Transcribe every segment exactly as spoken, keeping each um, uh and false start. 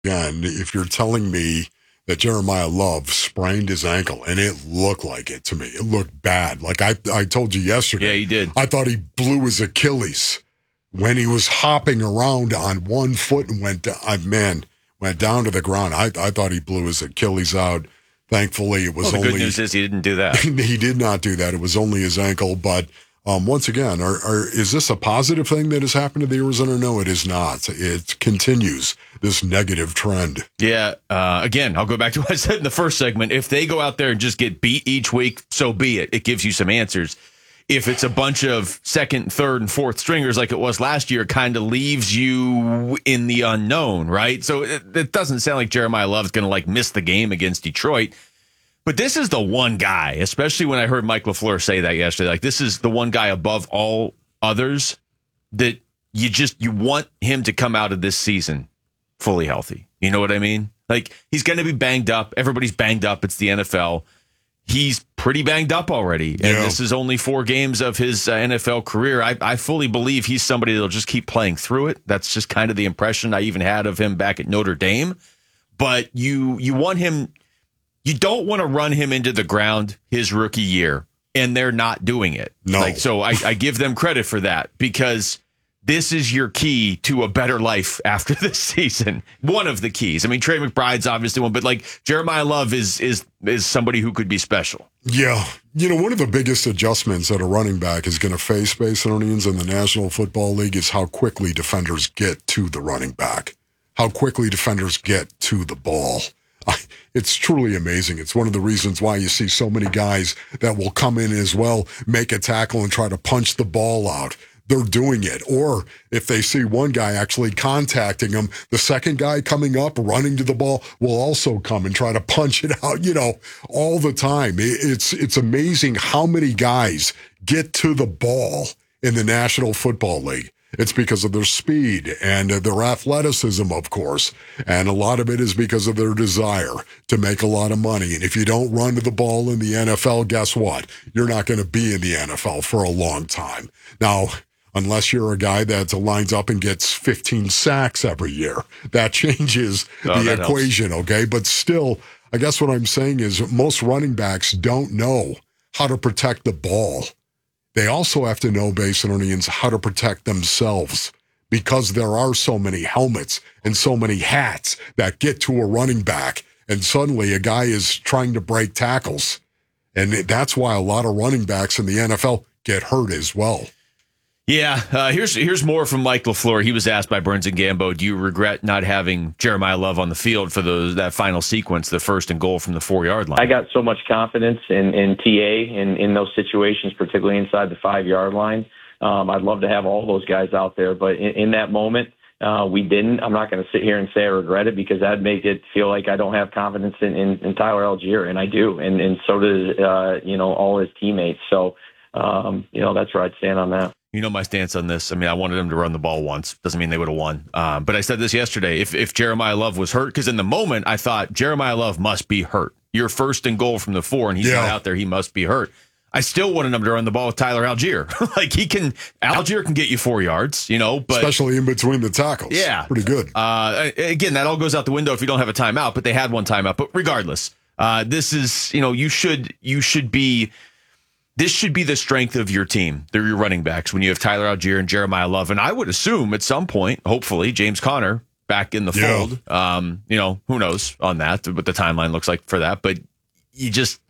Again, if you're telling me that Jeremiah Love sprained his ankle, and it looked like it to me. It looked bad. Like I, I told you yesterday. Yeah, he did. I thought he blew his Achilles when he was hopping around on one foot and went, uh, man, went down to the ground. I, I thought he blew his Achilles out. Thankfully, it was well, the only. good news is he didn't do that. He did not do that. It was only his ankle. But um, once again, are, are, is this a positive thing that has happened to the Arizona? No, it is not. It continues this negative trend. Yeah. Uh, again, I'll go back to what I said in the first segment. If they go out there and just get beat each week, so be it. It gives you some answers. If it's a bunch of second, third, and fourth stringers like it was last year, it kind of leaves you in the unknown, right? So it, it doesn't sound like Jeremiah Love's going to like miss the game against Detroit. But this is the one guy, especially when I heard Mike LaFleur say that yesterday, like this is the one guy above all others that you just, you want him to come out of this season fully healthy. You know what I mean? Like he's going to be banged up. Everybody's banged up. It's the N F L. He's pretty banged up already. And yeah. This is only four games of his uh, N F L career. I, I fully believe he's somebody that'll just keep playing through it. That's just kind of the impression I even had of him back at Notre Dame. But you, you want him, you don't want to run him into the ground his rookie year, and they're not doing it. No. Like, so I, I give them credit for that because this is your key to a better life after this season. One of the keys. I mean, Trey McBride's obviously one, but like Jeremiah Love is is is somebody who could be special. Yeah. You know, one of the biggest adjustments that a running back is going to face, Basinonians, in the National Football League is how quickly defenders get to the running back, how quickly defenders get to the ball. It's truly amazing. It's one of the reasons why you see so many guys that will come in as well, make a tackle and try to punch the ball out. They're doing it. Or if they see one guy actually contacting them, the second guy coming up, running to the ball, will also come and try to punch it out, you know, all the time. It's, it's amazing how many guys get to the ball in the National Football League. It's because of their speed and their athleticism, of course. And a lot of it is because of their desire to make a lot of money. And if you don't run to the ball in the N F L, guess what? You're not going to be in the N F L for a long time. Now, unless you're a guy that lines up and gets fifteen sacks every year, that changes oh, the that equation, helps. Okay? But still, I guess what I'm saying is most running backs don't know how to protect the ball. They also have to know, Basinonians, how to protect themselves because there are so many helmets and so many hats that get to a running back, and suddenly a guy is trying to break tackles. And that's why a lot of running backs in the N F L get hurt as well. Yeah, uh, here's here's more from Mike LaFleur. He was asked by Burns and Gambo, do you regret not having Jeremiah Love on the field for those that final sequence, the first and goal from the four-yard line? I got so much confidence in, in T A in, in those situations, particularly inside the five-yard line. Um, I'd love to have all those guys out there, but in, in that moment, uh, we didn't. I'm not going to sit here and say I regret it because that'd make it feel like I don't have confidence in, in, in Tyler Algier, and I do, and, and so does uh, you know all his teammates. So um, you know that's where I'd stand on that. You know my stance on this. I mean, I wanted them to run the ball once. Doesn't mean they would have won. Um, but I said this yesterday. If if Jeremiah Love was hurt, because in the moment I thought Jeremiah Love must be hurt. You're first and goal from the four, and he's yeah. not out there. He must be hurt. I still wanted him to run the ball with Tyler Algier. Like he can, Algier can get you four yards, you know, but especially in between the tackles. Yeah, pretty good. Uh, again, that all goes out the window if you don't have a timeout. But they had one timeout. But regardless, uh, this is you know you should you should be. This should be the strength of your team. They're your running backs when you have Tyler Algier and Jeremiah Love. And I would assume at some point, hopefully, James Conner back in the yeah. fold. Um, you know, who knows on that, what the timeline looks like for that. But you just,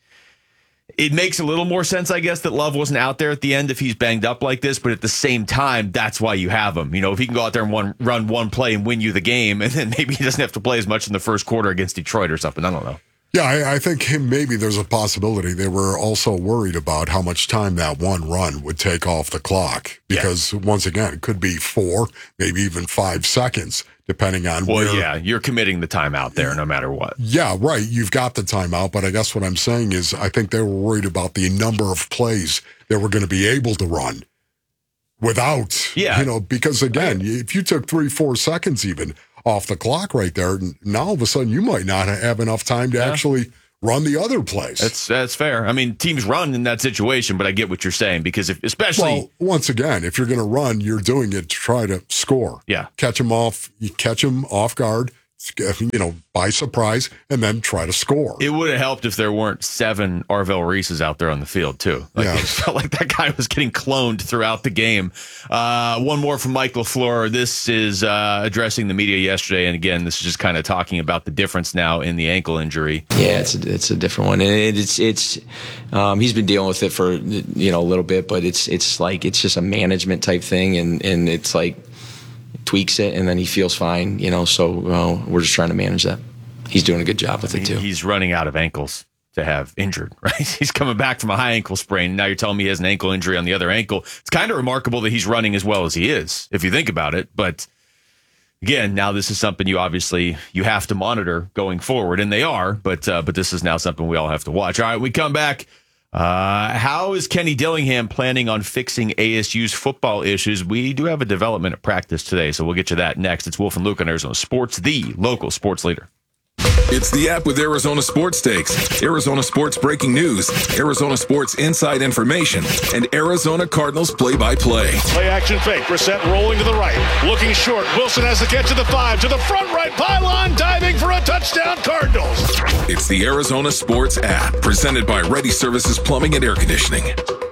it makes a little more sense, I guess, that Love wasn't out there at the end if he's banged up like this. But at the same time, that's why you have him. You know, if he can go out there and one, run one play and win you the game, and then maybe he doesn't have to play as much in the first quarter against Detroit or something. I don't know. Yeah, I, I think maybe there's a possibility. They were also worried about how much time that one run would take off the clock because, yeah. once again, it could be four, maybe even five seconds, depending on well, where. Well, yeah, you're committing the timeout there no matter what. Yeah, right. You've got the timeout, but I guess what I'm saying is I think they were worried about the number of plays they were going to be able to run without, yeah. you know, because, again, right. if you took three, four seconds even off the clock right there, now all of a sudden you might not have enough time to yeah. actually run the other plays. That's that's fair. I mean, teams run in that situation, but I get what you're saying because if especially well, once again, if you're going to run, you're doing it to try to score. Yeah, catch them off, you catch them off guard, you know, by surprise, and then try to score. It would have helped if there weren't seven Arvell Reeses out there on the field, too. Like, Yeah. It felt like that guy was getting cloned throughout the game. Uh, one more from Mike LaFleur. This is uh, addressing the media yesterday. And again, this is just kind of talking about the difference now in the ankle injury. Yeah, it's a, it's a different one. And it's, it's, um, he's been dealing with it for, you know, a little bit, but it's, it's like, it's just a management type thing. And, and it's like, tweaks it and then he feels fine, you know, so well, we're just trying to manage that. He's doing a good job with I mean, it too. He's running out of ankles to have injured, right? He's coming back from a high ankle sprain. And now you're telling me he has an ankle injury on the other ankle. It's kind of remarkable that he's running as well as he is, if you think about it. But again, now this is something you obviously you have to monitor going forward, and they are, but uh, but this is now something we all have to watch. All right, we come back. Uh, how is Kenny Dillingham planning on fixing A S U's football issues? We do have a development at practice today, so we'll get you that next. It's Wolf and Luke on Arizona Sports, the local sports leader. It's the app with Arizona Sports Takes, Arizona Sports breaking news, Arizona Sports inside information, and Arizona Cardinals play-by-play. Play action fake. Brissett rolling to the right. Looking short. Wilson has the catch to the five. To the front right pylon. Diving for a touchdown. Cardinals. It's the Arizona Sports app, presented by Ready Services Plumbing and Air Conditioning.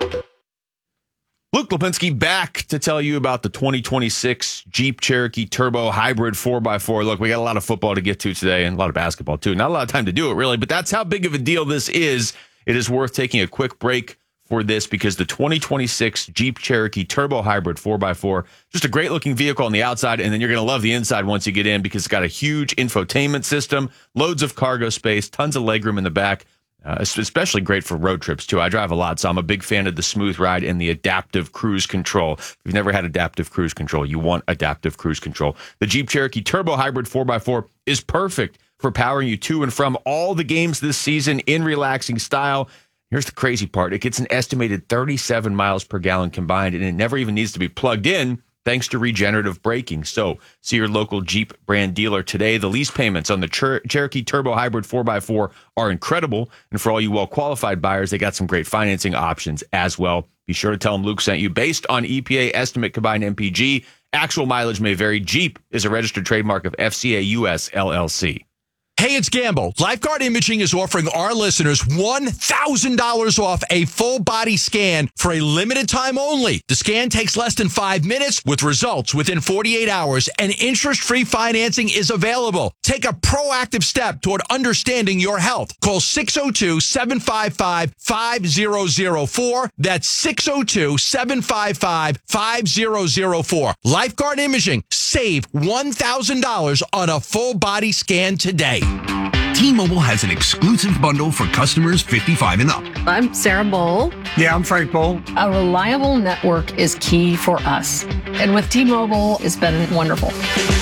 Luke Lipinski back to tell you about the twenty twenty-six Jeep Cherokee Turbo Hybrid four by four. Look, we got a lot of football to get to today and a lot of basketball too. Not a lot of time to do it really, but that's how big of a deal this is. It is worth taking a quick break for this because the twenty twenty-six Jeep Cherokee Turbo Hybrid four by four, just a great looking vehicle on the outside, and then you're going to love the inside once you get in because it's got a huge infotainment system, loads of cargo space, tons of legroom in the back. Uh, especially great for road trips, too. I drive a lot, so I'm a big fan of the smooth ride and the adaptive cruise control. If you've never had adaptive cruise control, you want adaptive cruise control. The Jeep Cherokee Turbo Hybrid four by four is perfect for powering you to and from all the games this season in relaxing style. Here's the crazy part. It gets an estimated thirty-seven miles per gallon combined, and it never even needs to be plugged in, thanks to regenerative braking. So see your local Jeep brand dealer today. The lease payments on the Cher- Cherokee Turbo Hybrid four by four are incredible. And for all you well-qualified buyers, they got some great financing options as well. Be sure to tell them Luke sent you. Based on E P A estimate combined M P G, actual mileage may vary. Jeep is a registered trademark of F C A U S L L C. Hey, it's Gamble. Lifeguard Imaging is offering our listeners one thousand dollars off a full body scan for a limited time only. The scan takes less than five minutes with results within forty-eight hours, and interest-free financing is available. Take a proactive step toward understanding your health. Call six oh two, seven five five, five oh oh four. That's six oh two, seven five five, five oh oh four. Lifeguard Imaging. Save one thousand dollars on a full body scan today. T-Mobile has an exclusive bundle for customers fifty-five and up. I'm Sarah Bowl. Yeah, I'm Frank Bowl. A reliable network is key for us. And with T-Mobile, it's been wonderful.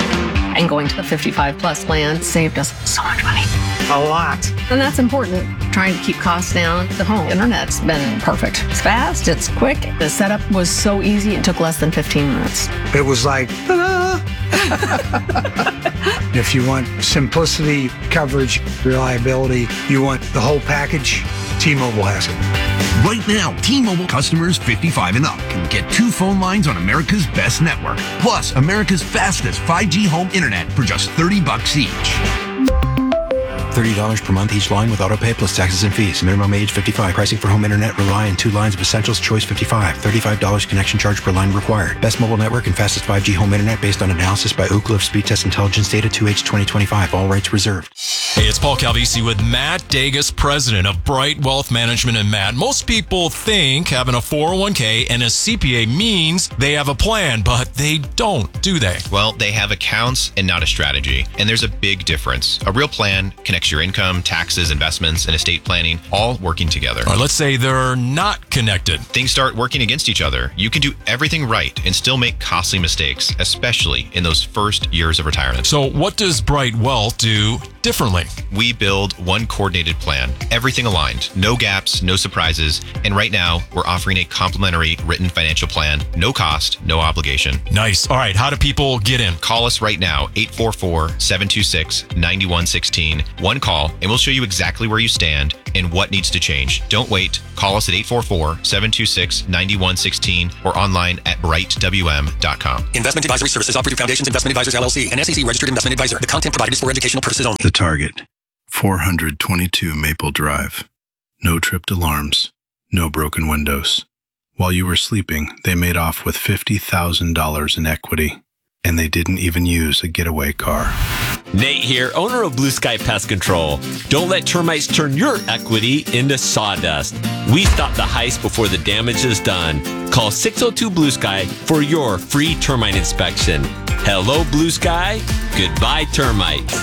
And going to the fifty-five plus plan saved us so much money. A lot. And that's important. Trying to keep costs down. The home internet's been perfect. It's fast, it's quick. The setup was so easy, it took less than fifteen minutes. It was like, ta-da! If you want simplicity, coverage, reliability, you want the whole package, T-Mobile has it. Right now, T-Mobile customers fifty-five and up can get two phone lines on America's best network, plus America's fastest five G home internet for just thirty bucks each. thirty dollars per month each line with autopay plus taxes and fees. Minimum age fifty-five. Pricing for home internet rely on two lines of Essentials Choice fifty-five. thirty-five dollars connection charge per line required. Best mobile network and fastest five G home internet based on analysis by Oak Cliff Speed Test Intelligence Data two H twenty twenty-five. All rights reserved. Hey, it's Paul Calvisi with Matt Dagas, president of Bright Wealth Management. And Matt, most people think having a four oh one k and a C P A means they have a plan, but they don't, do they? Well, they have accounts and not a strategy. And there's a big difference. A real plan connects your income, taxes, investments, and estate planning all working together. All right, let's say they're not connected. Things start working against each other. You can do everything right and still make costly mistakes, especially in those first years of retirement. So what does Bright Wealth do differently? think? We build one coordinated plan, everything aligned, no gaps, no surprises. And right now, we're offering a complimentary written financial plan, no cost, no obligation. Nice. All right. How do people get in? Call us right now, eight four four, seven two six, nine one one six. One call, and we'll show you exactly where you stand and what needs to change. Don't wait. Call us at eight four four, seven two six, nine one one six or online at bright w m dot com. Investment advisory services offered through Foundations Investment Advisors, L L C, an S E C registered investment advisor. The content provided is for educational purposes only. The Target, four hundred twenty-two Maple Drive. No tripped alarms, no broken windows. While you were sleeping, they made off with fifty thousand dollars in equity, and they didn't even use a getaway car. Nate here, owner of Blue Sky Pest Control. Don't let termites turn your equity into sawdust. We stop the heist before the damage is done. Call six oh two Blue Sky for your free termite inspection. Hello, Blue Sky. Goodbye, termites.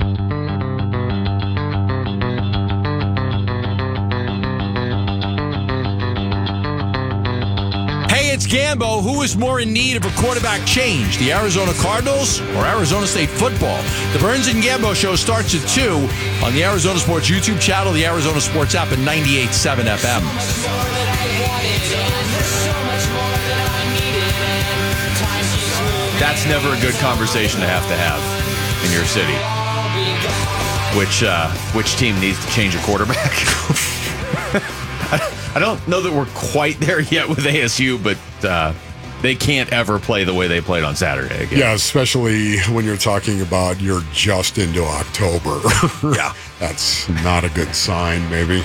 Hey, it's Gambo. Who is more in need of a quarterback change, the Arizona Cardinals or Arizona State football? The Burns and Gambo show starts at two on the Arizona Sports YouTube channel, the Arizona Sports app, and ninety-eight point seven F M. That's never a good conversation to have to have in your city. Which uh, which team needs to change a quarterback? I don't know that we're quite there yet with A S U, but uh, they can't ever play the way they played on Saturday again. Yeah, especially when you're talking about you're just into October. Yeah. That's not a good sign, maybe.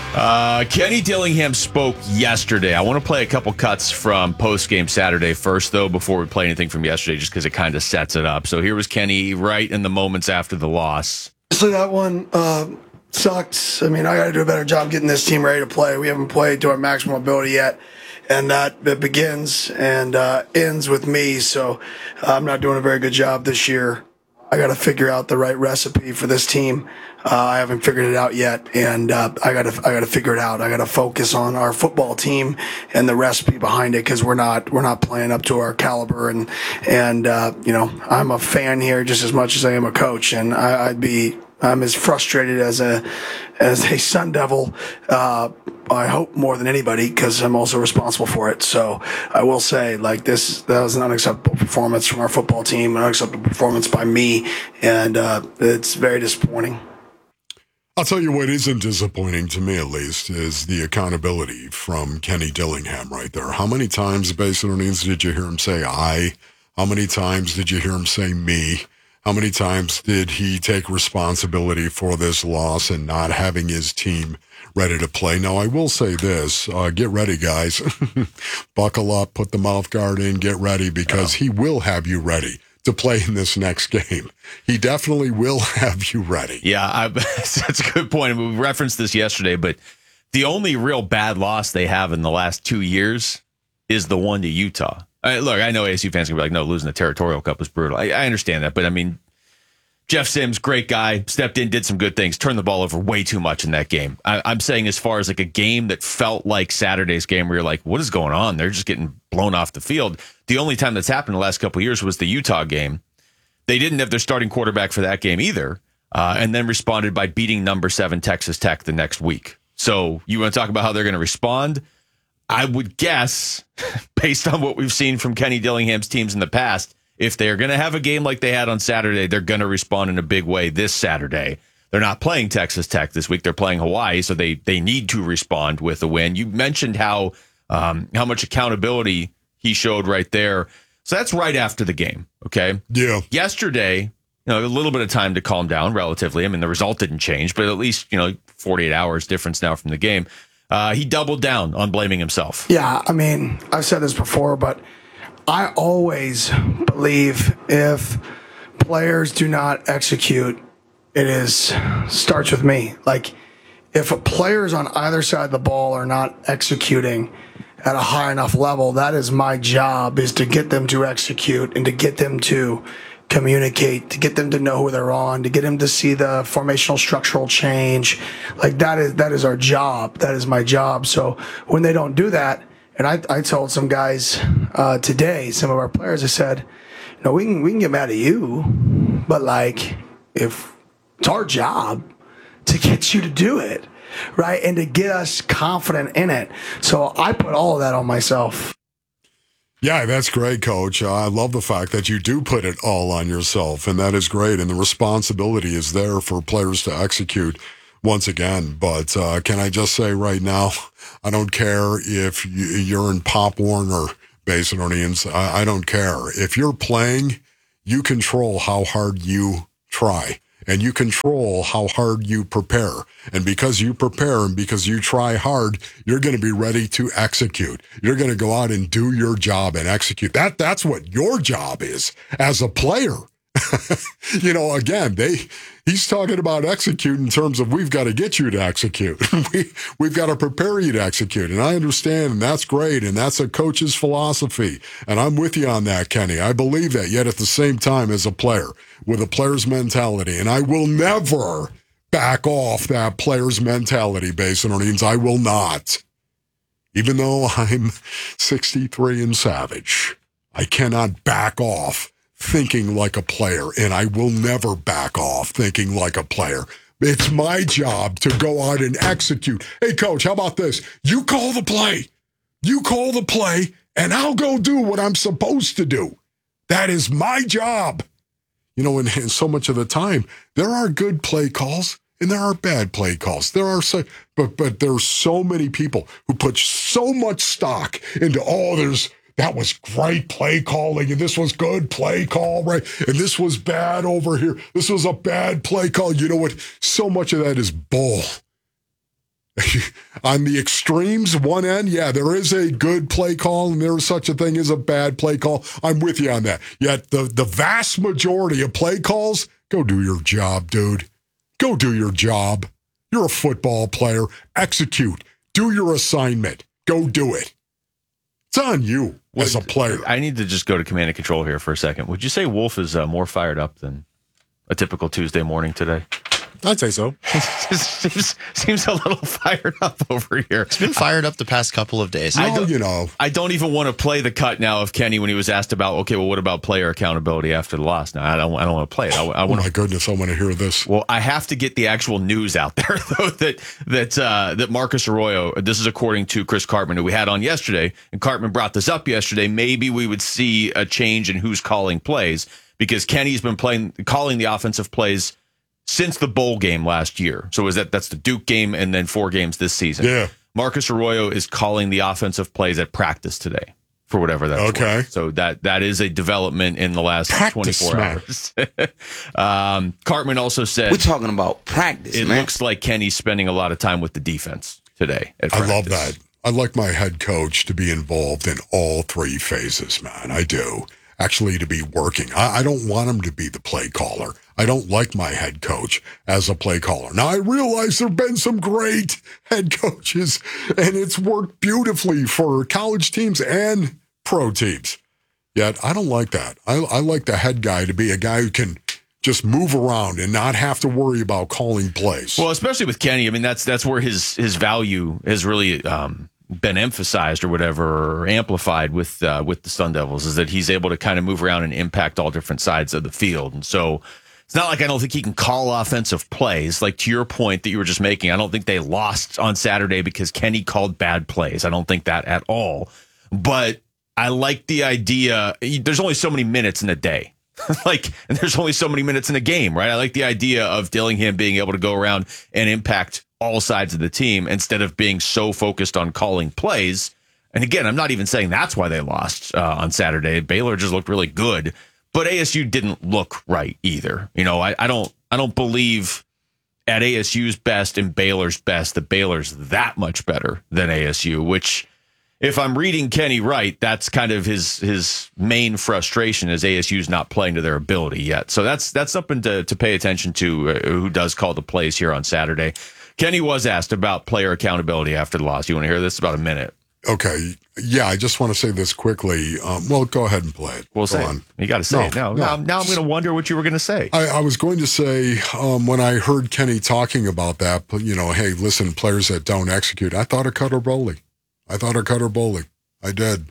Uh, Kenny Dillingham spoke yesterday. I want to play a couple cuts from post-game Saturday first, though, before we play anything from yesterday, just because it kind of sets it up. So here was Kenny right in the moments after the loss. Honestly, that one uh, sucks. I mean, I got to do a better job getting this team ready to play. We haven't played to our maximum ability yet, and that it begins and uh, ends with me. So I'm not doing a very good job this year. I got to figure out the right recipe for this team. Uh, I haven't figured it out yet, and uh, I got to I got to figure it out. I got to focus on our football team and the recipe behind it, because we're not we're not playing up to our caliber. And and uh, you know, I'm a fan here just as much as I am a coach, and I, I'd be I'm as frustrated as a as a Sun Devil. Uh, I hope more than anybody, because I'm also responsible for it. So I will say, like, this, that was an unacceptable performance from our football team, an unacceptable performance by me, and uh, it's very disappointing. I'll tell you what isn't disappointing, to me at least, is the accountability from Kenny Dillingham right there. How many times, Basin Orleans, did you hear him say I? How many times did you hear him say me? How many times did he take responsibility for this loss and not having his team ready to play? Now, I will say this. Uh, get ready, guys. Buckle up, put the mouth guard in, get ready, because he will have you ready to play in this next game. He definitely will have you ready. Yeah, I, that's a good point. We referenced this yesterday, but the only real bad loss they have in the last two years is the one to Utah. I, look, I know A S U fans can be like, no, losing the Territorial Cup was brutal. I, I understand that, but I mean, Jeff Sims, great guy, stepped in, did some good things, turned the ball over way too much in that game. I, I'm saying as far as like a game that felt like Saturday's game where you're like, what is going on? They're just getting blown off the field. The only time that's happened in the last couple of years was the Utah game. They didn't have their starting quarterback for that game either, uh, and then responded by beating number seven Texas Tech the next week. So you want to talk about how they're going to respond? I would guess, based on what we've seen from Kenny Dillingham's teams in the past, if they're going to have a game like they had on Saturday, they're going to respond in a big way this Saturday. They're not playing Texas Tech this week. They're playing Hawaii, so they they need to respond with a win. You mentioned how um, how much accountability he showed right there. So that's right after the game, okay? Yeah. Yesterday, you know, a little bit of time to calm down relatively. I mean, the result didn't change, but at least, you know, forty-eight hours difference now from the game. Uh, he doubled down on blaming himself. Yeah, I mean, I've said this before, but I always believe if players do not execute, it is starts with me. Like, if players on either side of the ball are not executing at a high enough level, that is my job, is to get them to execute and to get them to communicate, to get them to know who they're on, to get them to see the formational structural change. Like, that is that is our job. That is my job. So when they don't do that, and I, I told some guys uh, today, some of our players, I said, you know, we can we can get mad at you, but like, if It's our job to get you to do it, right? And to get us confident in it. So I put all of that on myself. Yeah, that's great, Coach. Uh, I love the fact that you do put it all on yourself, and that is great. And the responsibility is there for players to execute once again. But uh, can I just say right now, I don't care if you're in Pop Warner, Basin Orleans. I, I don't care. If you're playing, you control how hard you try. And you control how hard you prepare. And because you prepare and because you try hard, you're going to be ready to execute. You're going to go out and do your job and execute. That That's what your job is as a player. You know, again, they he's talking about execute in terms of we've got to get you to execute. we, we've got to prepare you to execute. And I understand, and that's great, and that's a coach's philosophy. And I'm with you on that, Kenny. I believe that, yet at the same time, as a player, with a player's mentality, and I will never back off that player's mentality, Basin Orleans. I will not. Even though I'm sixty-three and savage, I cannot back off thinking like a player, and I will never back off thinking like a player. It's my job to go out and execute. Hey, Coach, how about this? You call the play. You call the play, and I'll go do what I'm supposed to do. That is my job. You know, and, and so much of the time, there are good play calls and there are bad play calls. There are so, but but there's so many people who put so much stock into, oh, there's that was great play calling, and this was good play call, right? And this was bad over here. This was a bad play call. You know what? So much of that is bull. On the extremes, one end, yeah, there is a good play call, and there is such a thing as a bad play call. I'm with you on that. Yet the, the vast majority of play calls, go do your job, dude. Go do your job. You're a football player. Execute. Do your assignment. Go do it. It's on you as a player. I need to just go to command and control here for a second. Would you say Wolf is uh, more fired up than a typical Tuesday morning today? I'd say so. seems, seems a little fired up over here. It's been fired up the past couple of days. I don't, you know, I don't even want to play the cut now of Kenny when he was asked about, okay, well, what about player accountability after the loss? Now, I don't, I don't want to play it. I, I oh, want my goodness, I want to hear this. Well, I have to get the actual news out there, though, that that uh, that Marcus Arroyo, this is according to Chris Cartman, who we had on yesterday, and Cartman brought this up yesterday, maybe we would see a change in who's calling plays, because Kenny's been playing calling the offensive plays since the bowl game last year. So is that that's the Duke game and then four games this season. Yeah. Marcus Arroyo is calling the offensive plays at practice today for whatever that's okay. worth. So that that is a development in the last practice, twenty-four man. hours. um, Cartman also said we're talking about practice. It man. looks like Kenny's spending a lot of time with the defense today. At I love that. I like my head coach to be involved in all three phases, man. I do. Actually, to be working. I, I don't want him to be the play caller. I don't like my head coach as a play caller. Now, I realize there have been some great head coaches, and it's worked beautifully for college teams and pro teams. Yet, I don't like that. I, I like the head guy to be a guy who can just move around and not have to worry about calling plays. Well, especially with Kenny, I mean, that's that's where his his value has really um, been emphasized or whatever, or amplified with uh, with the Sun Devils, is that he's able to kind of move around and impact all different sides of the field. And so it's not like I don't think he can call offensive plays. Like to your point that you were just making, I don't think they lost on Saturday because Kenny called bad plays. I don't think that at all. But I like the idea. There's only so many minutes in a day. like, and there's only so many minutes in a game, right? I like the idea of Dillingham being able to go around and impact all sides of the team instead of being so focused on calling plays. And again, I'm not even saying that's why they lost uh, on Saturday. Baylor just looked really good, but A S U didn't look right either. You know, I, I don't, I don't believe at A S U's best and Baylor's best that Baylor's that much better than A S U, which, if I'm reading Kenny right, that's kind of his his main frustration is A S U's not playing to their ability yet. So that's that's something to to pay attention to. Uh, who does call the plays here on Saturday? Kenny was asked about player accountability after the loss. You want to hear this? About a minute. Okay. Yeah, I just want to say this quickly. Um, well, go ahead and play it. We'll go say on. It. You got to say no, it now. No. Now, now I'm going to wonder what you were going to say. I, I was going to say um, when I heard Kenny talking about that, you know, hey, listen, players that don't execute, I thought of Cutter Bowley. I thought of Cutter Bowley. I did.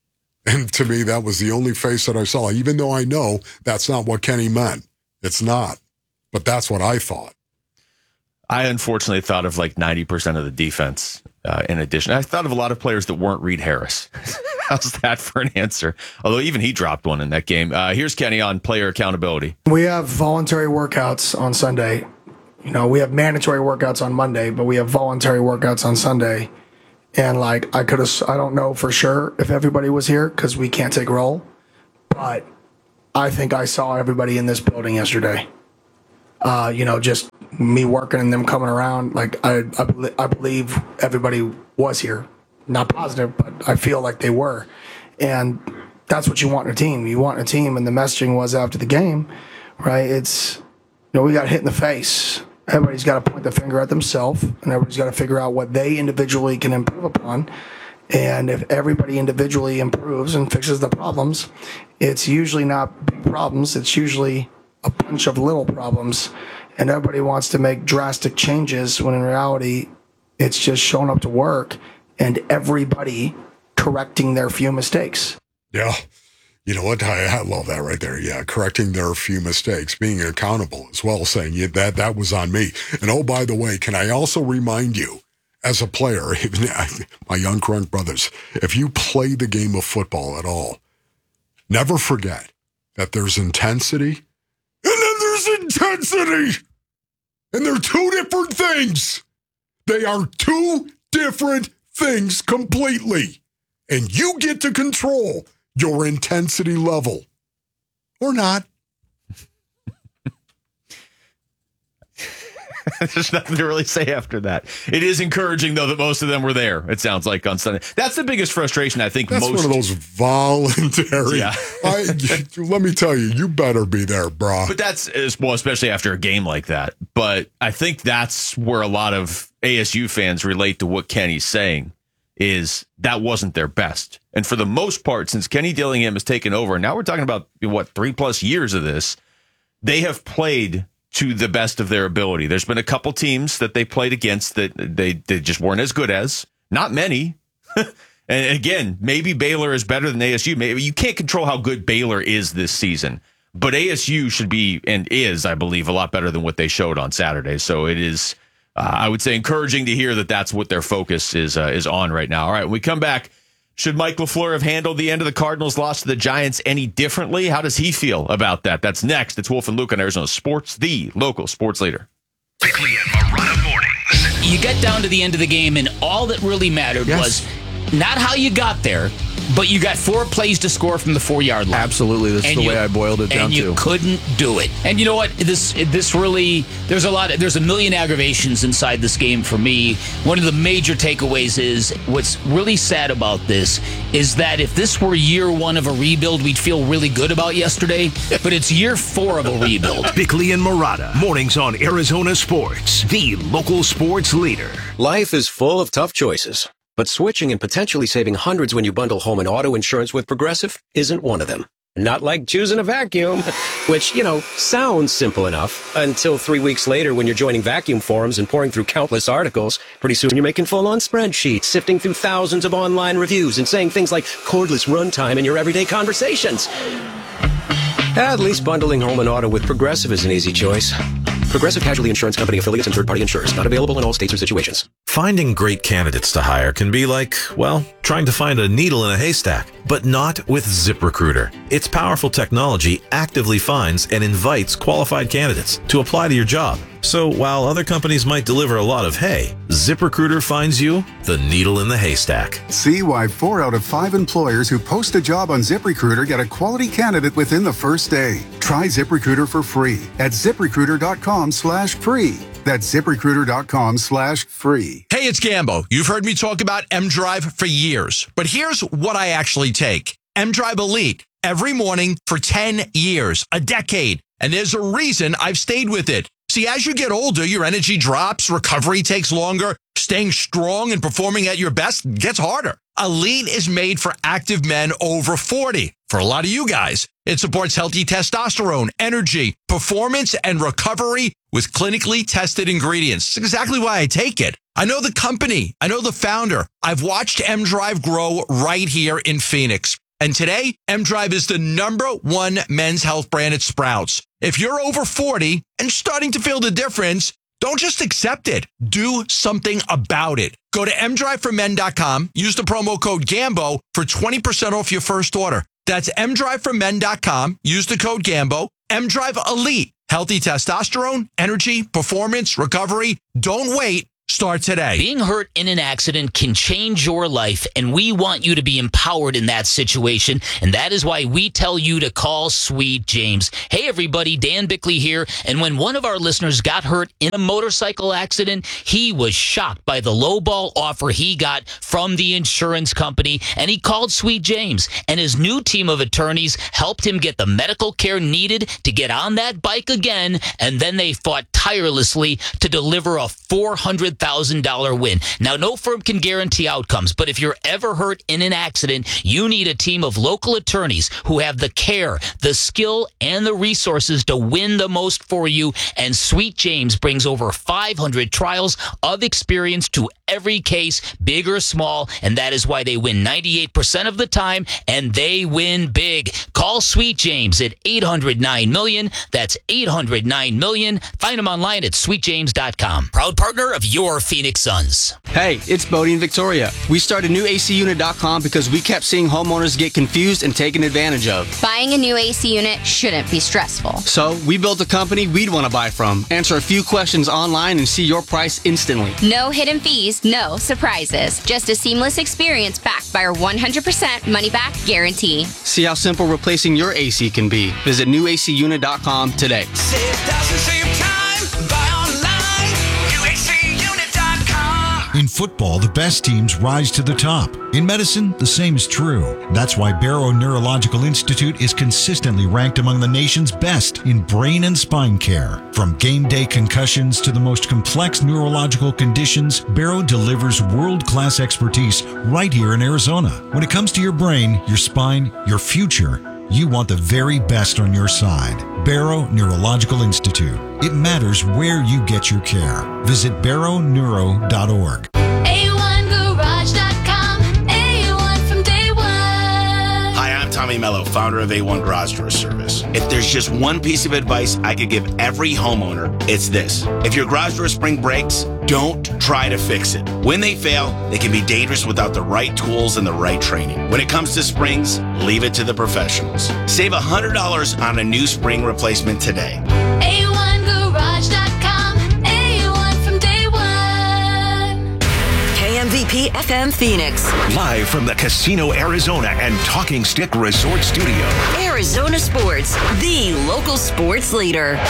And to me, that was the only face that I saw, even though I know that's not what Kenny meant. It's not. But that's what I thought. I unfortunately thought of like ninety percent of the defense uh, in addition. I thought of a lot of players that weren't Reed Harris. How's that for an answer? Although even he dropped one in that game. Uh, here's Kenny on player accountability. We have voluntary workouts on Sunday. You know, we have mandatory workouts on Monday, but we have voluntary workouts on Sunday. And like, I could have, I don't know for sure if everybody was here because we can't take roll, but I think I saw everybody in this building yesterday. Uh, you know, just me working and them coming around. Like, I, I, bel- I believe everybody was here. Not positive, but I feel like they were. And that's what you want in a team. You want a team, and the messaging was after the game, right? It's, you know, we got hit in the face. Everybody's got to point the finger at themselves, and everybody's got to figure out what they individually can improve upon. And if everybody individually improves and fixes the problems, it's usually not big problems. It's usually a bunch of little problems. And everybody wants to make drastic changes when in reality, it's just showing up to work and everybody correcting their few mistakes. Yeah. You know what? I, I love that right there. Yeah. Correcting their few mistakes, being accountable as well, saying yeah, that that was on me. And oh, by the way, can I also remind you as a player, my young crunk brothers, if you play the game of football at all, never forget that there's intensity and then there's intensity. And they're two different things. They are two different things completely. And you get to control your intensity level. Or not. There's nothing to really say after that. It is encouraging, though, that most of them were there, it sounds like, on Sunday. That's the biggest frustration, I think. That's most... one of those voluntary. Yeah. I, let me tell you, you better be there, brah. But that's, well, especially after a game like that. But I think that's where a lot of A S U fans relate to what Kenny's saying, is that wasn't their best. And for the most part, since Kenny Dillingham has taken over, and now we're talking about, what, three plus years of this, they have played to the best of their ability. There's been a couple teams that they played against that they, they just weren't as good as. Not many. And again, maybe Baylor is better than A S U. Maybe you can't control how good Baylor is this season. But A S U should be, and is, I believe, a lot better than what they showed on Saturday. So it is, uh, I would say, encouraging to hear that that's what their focus is uh, is on right now. All right, when we come back, should Mike LaFleur have handled the end of the Cardinals' loss to the Giants any differently? How does he feel about that? That's next. It's Wolf and Luke on Arizona Sports, the local sports leader. Bickley and Marotta mornings. You get down to the end of the game, and all that really mattered Yes. was not how you got there, but you got four plays to score from the four-yard line. Absolutely. That's And the you- way I boiled it down and you to. couldn't do it. And you know what? This this really there's a lot of, there's a million aggravations inside this game for me. One of the major takeaways is what's really sad about this is that if this were year one of a rebuild, we'd feel really good about yesterday. But it's year four of a rebuild. Bickley and Marotta mornings on Arizona Sports, the local sports leader. Life is full of tough choices, but switching and potentially saving hundreds when you bundle home and auto insurance with Progressive isn't one of them. Not like choosing a vacuum, which, you know, sounds simple enough until three weeks later when you're joining vacuum forums and pouring through countless articles. Pretty soon you're making full-on spreadsheets, sifting through thousands of online reviews and saying things like cordless runtime in your everyday conversations. At least bundling home and auto with Progressive is an easy choice. Progressive Casualty Insurance Company affiliates and third-party insurers. Not available in all states or situations. Finding great candidates to hire can be like, well, trying to find a needle in a haystack, but not with ZipRecruiter. Its powerful technology actively finds and invites qualified candidates to apply to your job. So while other companies might deliver a lot of hay, ZipRecruiter finds you the needle in the haystack. See why four out of five employers who post a job on ZipRecruiter get a quality candidate within the first day. Try ZipRecruiter for free at ZipRecruiter.com slash free. That's ZipRecruiter.com slash free. Hey, it's Gambo. You've heard me talk about M-Drive for years, but here's what I actually take. M-Drive Elite every morning for ten years, a decade. And there's a reason I've stayed with it. See, as you get older, your energy drops, recovery takes longer, staying strong and performing at your best gets harder. Elite is made for active men over forty. For a lot of you guys, it supports healthy testosterone, energy, performance, and recovery with clinically tested ingredients. It's exactly why I take it. I know the company. I know the founder. I've watched M-Drive grow right here in Phoenix. And today, M-Drive is the number one men's health brand at Sprouts. If you're over forty and starting to feel the difference, don't just accept it. Do something about it. Go to m drive for men dot com. Use the promo code GAMBO for twenty percent off your first order. That's m drive for men dot com. Use the code GAMBO. M-Drive Elite. Healthy testosterone, energy, performance, recovery. Don't wait. Start today. Being hurt in an accident can change your life, and we want you to be empowered in that situation, and that is why we tell you to call Sweet James. Hey, everybody, Dan Bickley here, and when one of our listeners got hurt in a motorcycle accident, he was shocked by the lowball offer he got from the insurance company, and he called Sweet James, and his new team of attorneys helped him get the medical care needed to get on that bike again, and then they fought tirelessly to deliver a four hundred thousand dollars win. Now, no firm can guarantee outcomes, but if you're ever hurt in an accident, you need a team of local attorneys who have the care, the skill, and the resources to win the most for you. And Sweet James brings over five hundred trials of experience to every case, big or small, and that is why they win ninety-eight percent of the time, and they win big. Call Sweet James at eight hundred nine million. That's eight hundred nine million. Find them online at sweet james dot com. Proud partner of your Phoenix Suns. Hey, it's Bodie and Victoria. We started new A C unit dot com because we kept seeing homeowners get confused and taken advantage of. Buying a new A C unit shouldn't be stressful. So we built a company we'd want to buy from. Answer a few questions online and see your price instantly. No hidden fees, no surprises. Just a seamless experience backed by our one hundred percent money-back guarantee. See how simple replacing your A C can be. Visit new A C unit dot com today. Save thousands, save time. Buy online. new A C unit dot com. In football, the best teams rise to the top. In medicine, the same is true. That's why Barrow Neurological Institute is consistently ranked among the nation's best in brain and spine care. From game day concussions to the most complex neurological conditions, Barrow delivers world-class expertise right here in Arizona. When it comes to your brain, your spine, your future, you want the very best on your side. Barrow Neurological Institute. It matters where you get your care. Visit barrow neuro dot org. A one garage dot com. A one from day one. Hi, I'm Tommy Mello, founder of A one Garage Door Service. If there's just one piece of advice I could give every homeowner, it's this. If your garage door spring breaks, don't try to fix it. When they fail, they can be dangerous without the right tools and the right training. When it comes to springs, leave it to the professionals. Save one hundred dollars on a new spring replacement today. A one garage dot com. A one from day one. K M V P F M Phoenix. Live from the Casino Arizona and Talking Stick Resort Studio. Arizona Sports, the local sports leader.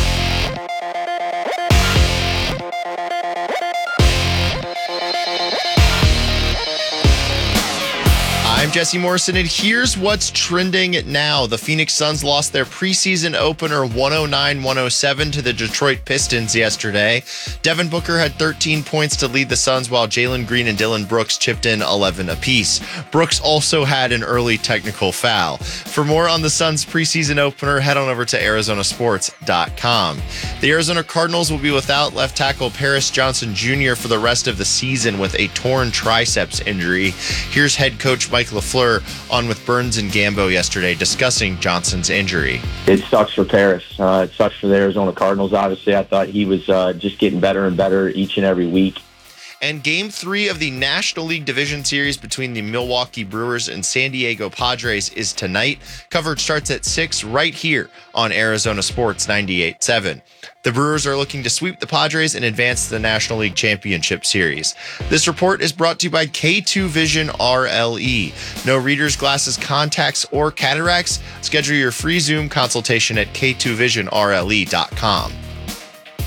I'm Jesse Morrison, and here's what's trending now. The Phoenix Suns lost their preseason opener one oh nine one oh seven to the Detroit Pistons yesterday. Devin Booker had thirteen points to lead the Suns, while Jalen Green and Dylan Brooks chipped in eleven apiece. Brooks also had an early technical foul. For more on the Suns preseason opener, head on over to arizona sports dot com. The Arizona Cardinals will be without left tackle Paris Johnson Junior for the rest of the season with a torn triceps injury. Here's head coach Mike LaFleur on with Burns and Gambo yesterday discussing Johnson's injury. It sucks for Paris. Uh, it sucks for the Arizona Cardinals. Obviously, I thought he was uh, just getting better and better each and every week. And game three of the National League Division Series between the Milwaukee Brewers and San Diego Padres is tonight. Coverage starts at six right here on Arizona Sports ninety-eight point seven. The Brewers are looking to sweep the Padres and advance to the National League Championship Series. This report is brought to you by K two Vision R L E. No readers, glasses, contacts, or cataracts? Schedule your free Zoom consultation at k two vision r l e dot com.